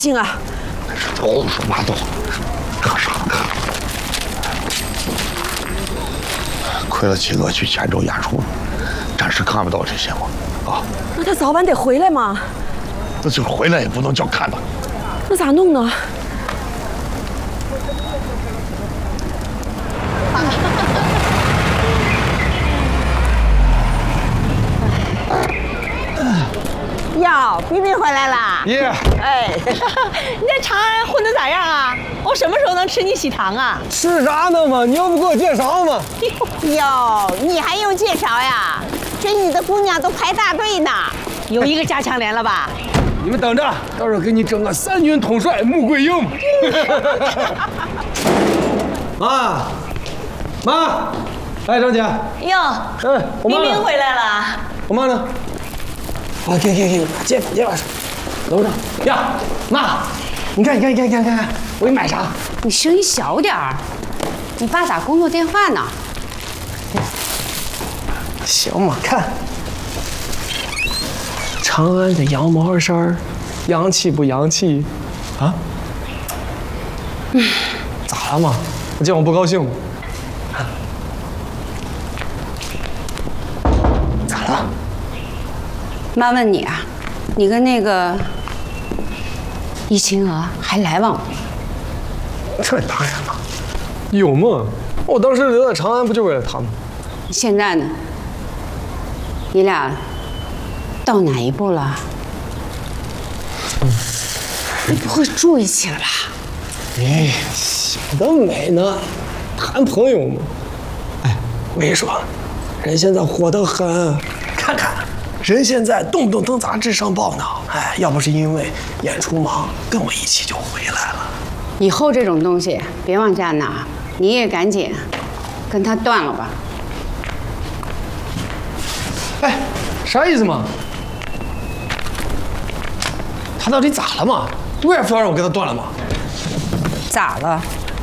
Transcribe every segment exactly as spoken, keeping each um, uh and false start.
静啊！ 那是胡说八道，可啥可？亏了七哥去泉州演出了，暂时看不到这些嘛。啊， 那他早晚得回来嘛。 那就是回来也不能叫看到。 那咋弄呢？ 哟，冰冰回来啦！ 耶！ 哎，你在长安混得咋样啊？我什么时候能吃你喜糖啊？ 吃啥呢嘛？你又不给我介绍嘛？ 哟，你还用介绍呀？追你的姑娘都排大队呢。有一个加强连了吧？ 你们等着，到时候给你整个三军统帅穆桂英。妈，妈，哎，张姐。 哟， 哎，我妈呢？ 冰冰回来了。 我妈呢？啊，给给给，接接把手，楼上呀，妈，你看你看你看你看看看，我给你买啥？ 你声音小点儿，你爸打工作电话呢。 行嘛，看，长安的羊毛衫，洋气不洋气？啊？嗯，咋了嘛？见我不高兴吗？啊？咋了？ 妈问你啊，你跟那个易秦娥还来往吗？ 这当然了，有嘛？我当时留在长安不就为了他吗？ 现在呢？你俩到哪一步了？嗯、你不会住一起了吧？ 哎，想得美呢，谈朋友嘛。哎，我跟你说，人现在火得很，看看。 人现在动不动登杂志上报呢，哎，要不是因为演出忙，跟我一起就回来了。 以后这种东西别往家拿，你也赶紧跟他断了吧。 哎，啥意思嘛？他到底咋了嘛？为啥非要让我跟他断了嘛？ 咋了？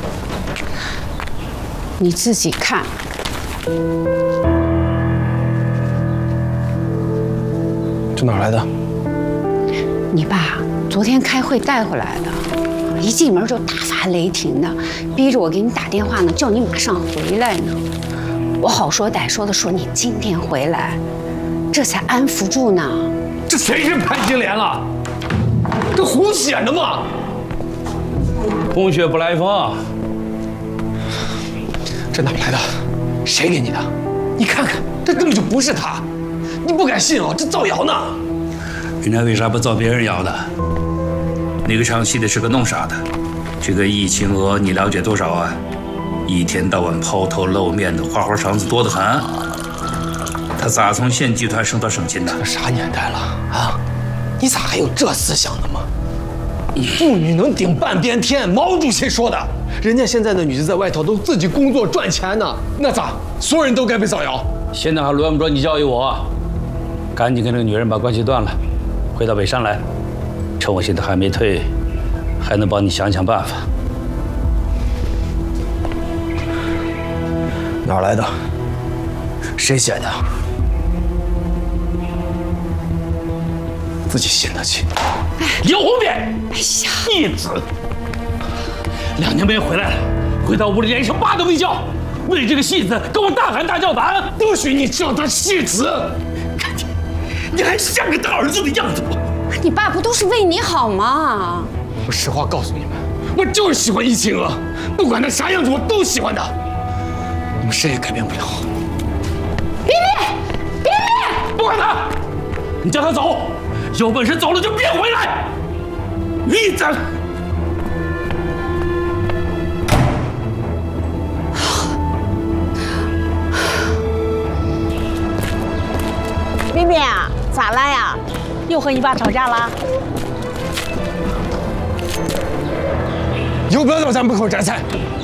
你自己看。 这哪来的？ 你爸昨天开会带回来的，一进门就大发雷霆的，逼着我给你打电话呢，叫你马上回来呢。我好说歹说的说你今天回来，这才安抚住呢。 这谁是潘金莲了？这胡写的嘛！ 空穴不来风。 这哪来的？谁给你的？你看看，这根本就不是他。 你不敢信啊？这造谣呢！ 人家为啥不造别人谣的？那个唱戏的是个弄傻的，这个易秦娥你了解多少啊？一天到晚抛头露面的，花花肠子多得很。他咋从县集团升到省亲的？ 这啥年代了啊？你咋还有这思想呢嘛？妇女能顶半边天，毛主席说的。人家现在的女子在外头都自己工作赚钱呢，那咋所有人都该被造谣？ 现在还轮不着你教育我。 赶紧跟这个女人把关系断了，回到北山来。趁我现在还没退，还能帮你想想办法。 哪来的？谁写的？自己信得起？ 刘红biển， 哎呀， 义子，两年没回来了，回到屋里连声爸都没叫，为这个戏子跟我大喊大叫咱， 不许你叫他戏子！ 你还像个大儿子的样子吗？ 你爸不都是为你好吗？ 我实话告诉你们，我就是喜欢易秦娥，不管她啥样子，我都喜欢她。你们谁也改变不了。 冰冰，冰冰， 不管他，你叫他走，有本事走了就别回来。义子， 冰冰啊，咋了呀？又和你爸吵架了？ 有本事在门口摘菜。